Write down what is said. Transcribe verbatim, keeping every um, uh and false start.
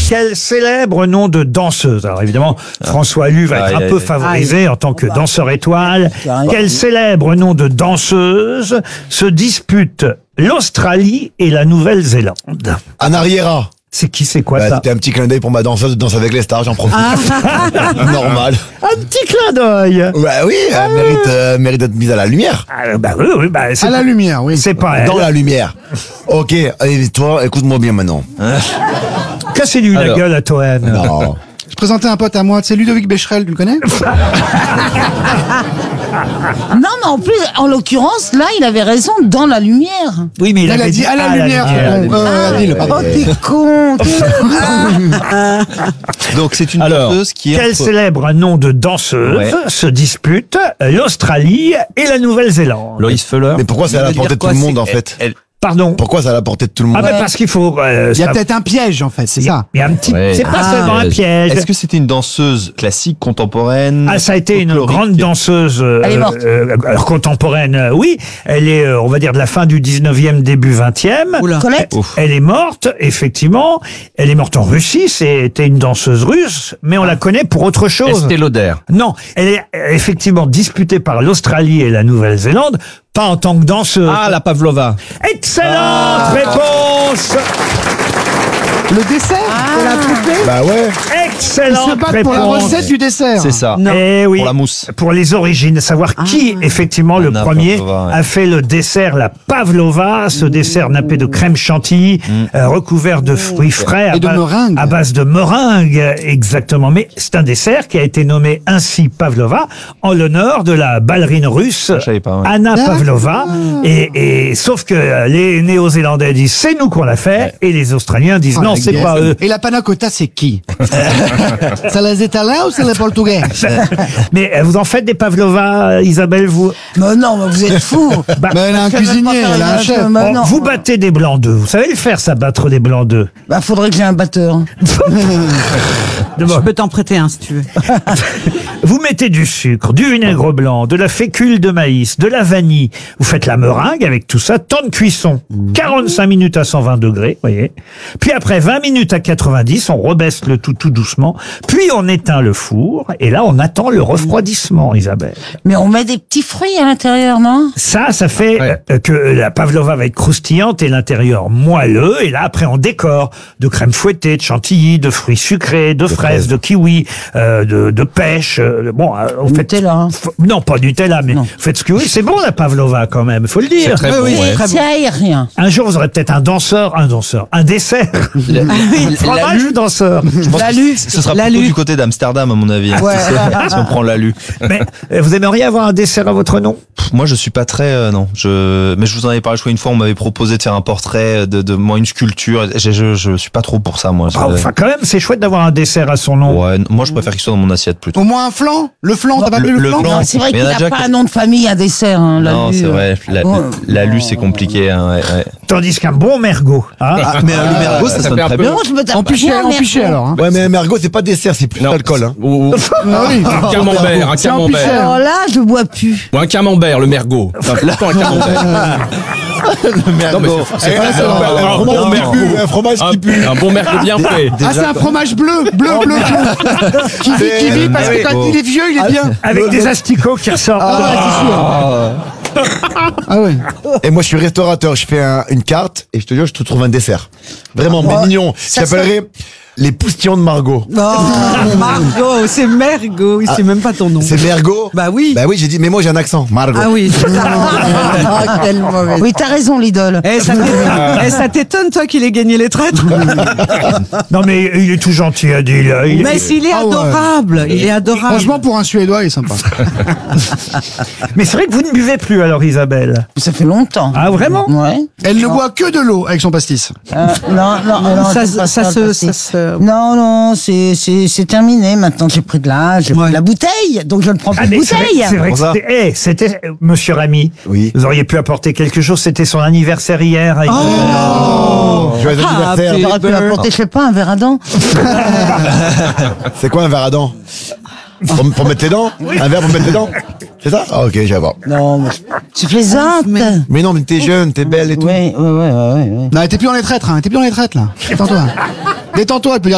Quel célèbre nom de danseuse. Alors évidemment, François Allu va être Aïe, un peu aïe, favorisé en tant que danseur étoile. Quel célèbre nom de danseuse se dispute l'Australie et la Nouvelle-Zélande? Anna Riera. C'est qui, c'est quoi Bah, ça? c'était un petit clin d'œil pour ma danseuse de Danse avec les stars, j'en profite. Normal. Un petit clin d'œil. Bah oui, elle mérite, euh, mérite d'être mise à la lumière. Ah, bah oui, oui, bah, c'est À la pas- lumière, oui. C'est pas elle. Dans la lumière. Ok, et toi, écoute-moi bien maintenant. Cassez-lui la Alors. gueule à Toen. Non. Je présentais un pote à moi, c'est Ludovic Becherel, tu le connais? Non, mais en plus, en l'occurrence, là, il avait raison, dans la lumière. Oui, mais il, Il avait a dit à la lumière. lumière. Euh, euh, dis-le, Oh, pardon. t'es con. Donc c'est une Alors, danseuse qui est quel entre- célèbre nom de danseuse Ouais. se dispute l'Australie et la Nouvelle-Zélande? Loïs Fuller. Mais pourquoi c'est à la Ça veut portée dire de tout le quoi, monde, c'est- en fait? elle- Pardon? Pourquoi c'est à la portée de tout le monde? Ah, ben parce qu'il faut... euh, Il y a ça- peut-être un piège, en fait, c'est il y a- ça. il y a un petit... Ouais. C'est pas Ah. seulement un piège. Est-ce que c'était une danseuse classique, contemporaine? Ah, ça a été une folklorique grande danseuse euh, Elle est morte. euh, alors contemporaine, euh, oui. Elle est, euh, on va dire, de la fin du dix-neuvième, début vingtième. Colette. Ouf. Elle est morte, effectivement. Elle est morte en Russie. C'était une danseuse russe, mais on la connaît pour autre chose. Estée Lauder. Non, elle est euh, effectivement disputée par l'Australie et la Nouvelle-Zélande, pas en tant que danseuse. Ah, la Pavlova. Excellente réponse. Le dessert de la poupée, Bah ouais. ils Excellente se battent réponse. pour la recette du dessert. C'est ça. Eh oui. Pour la mousse. Pour les origines, savoir qui, effectivement, le Anna premier Pavlova, ouais. a fait le dessert, la pavlova, ce dessert nappé de crème chantilly, euh, recouvert de fruits frais. à Et de ba- meringue. À base de meringue, exactement. Mais c'est un dessert qui a été nommé ainsi pavlova, en l'honneur de la ballerine russe, je savais pas, ouais. Anna D'accord. Pavlova. Et, et, sauf que euh, les Néo-Zélandais disent c'est nous qu'on l'a fait, et les Australiens disent Oh, non, la c'est guerre. pas eux. Et la panna cotta, c'est qui? C'est les Italiens ou c'est les Portugais? Mais euh, vous en faites des pavlova, euh, Isabelle, vous? Mais non, mais vous êtes fous. Bah, Mais elle a un Je sais même pas cuisinier, faire elle a un la- chef. Bah Bon, non. vous battez des blancs d'œufs. Vous savez le faire, ça, battre des blancs d'œufs. Bah, faudrait que j'ai un batteur. D'abord, Je peux t'en prêter un si tu veux. vous mettez du sucre, du vinaigre blanc, de la fécule de maïs, de la vanille. Vous faites la meringue avec tout ça. Temps de cuisson, quarante-cinq minutes à cent vingt degrés, voyez. Puis après vingt minutes à quatre-vingt-dix, on rebaisse le tout tout doucement. Puis on éteint le four. Et là, on attend le refroidissement, Isabelle. Mais on met des petits fruits à l'intérieur, non? Ça, ça fait Ouais. euh, que la pavlova va être croustillante et l'intérieur moelleux. Et là, après, on décore de crème fouettée, de chantilly, de fruits sucrés, de, fraises, de kiwi, euh, de, de pêche. euh, bon, euh, vous faites... Nutella, hein. F- Non, pas Nutella, mais Non. vous faites ce que vous voulez. C'est bon, la pavlova, quand même, faut le dire. Très bon, oui, ouais. C'est aérien. Un jour, vous aurez peut-être un danseur, un danseur, un dessert. Fromage ou danseur. Je pense que L'alu. Ce sera L'alu. plutôt du côté d'Amsterdam, à mon avis. Ouais. Si on prend l'alu. Mais euh, vous aimeriez avoir un dessert à votre nom? Pff, Moi, je suis pas très, euh, non. Je, mais je vous en avais parlé, je crois, une fois, on m'avait proposé de faire un portrait de, de moi, une sculpture. Je, je, je suis pas trop pour ça, moi. Ah, Je- enfin, quand même, c'est chouette d'avoir un dessert à son nom. Ouais, moi, je préfère qu'il soit dans mon assiette plutôt. Au moins un flan? Le flan, t'as pas le- vu le, le flan? flan. Non, c'est vrai Mais qu'il il y en a n'a déjà pas qui- un nom de famille, un dessert. Hein, Non, l'alu, c'est euh. vrai. La, Ouais. l'alu, c'est compliqué. Hein, ouais, ouais. Tandis qu'un bon mergot. Hein, Ah, mais un mergot, ça, ça sonne fait un très peu- bien. Non, je me tape En pas pichet, bien, en mais- pichet alors. Hein. Ouais, mais un mergot, c'est pas dessert, c'est plus Non. d'alcool. Hein. Ou, ou- Ah oui. un camembert, un C'est un camembert. pichet. Alors là, je bois plus. Ou un camembert, le mergot. Enfin, plutôt un camembert. Non, mais c'est- c'est Eh, pas un, ça. un Un fromage bon qui mergot. pue, un fromage Un, qui pue. un bon mergot bien fait. Ah, c'est un fromage bleu, bleu, bleu, bleu. Qui vit, qui vit, parce que quand il est vieux, il est bien. avec des asticots qui ressortent. Ah ouais. Et moi, je suis restaurateur, je fais un- une carte et je te jure, je te trouve un dessert. Vraiment, mais mignon. ça J'appellerais les poustillons de Margot. Oh, Margot, c'est Mergot, il sait même pas ton nom. C'est mergot? Bah oui. Bah oui, j'ai dit, mais moi j'ai un accent, Margot. Ah oui. Ah, quelle mauvaise. Oui, t'as raison, l'idole. Eh, ça t'étonne, eh, ça t'étonne, toi, qu'il ait gagné les traîtres? Non, mais il est tout gentil, Adil. Il- Mais s'il est Ah ouais. adorable, il est adorable. Franchement, pour un Suédois, il est sympa. Mais c'est vrai que vous ne buvez plus, alors, Isabelle. Ça fait longtemps. Ah, vraiment? Ouais. Elle ne boit que de l'eau avec son pastis. Euh, non, non, non, ça, c'est pas ça le se, passé. ça se- Non, non, c'est, c'est, c'est terminé. Maintenant, j'ai pris de l'âge, j'ai Ouais. pris de la bouteille, donc je ne prends plus Ah, de mais c'est vrai, bouteille. c'est vrai que Pour ça. c'était, eh, c'était, euh, monsieur Rami. Oui. Vous auriez pu apporter quelque chose, c'était son anniversaire hier. avec- Joyeux Ah, anniversaire. puis- J'aurais pu apporter, je sais pas, un verre à dents. C'est quoi un verre à dents? Pour, pour mettre tes dents? Un verre pour mettre tes dents? C'est ça? Ah, ok, je vais voir. Non, mais tu plaisantes. Mais non, mais t'es jeune, t'es belle et tout. Oui, oui, oui, oui, oui. Non, t'es plus dans les traîtres, hein. T'es plus dans les traîtres, là. Détends-toi. Détends-toi, elle peut dire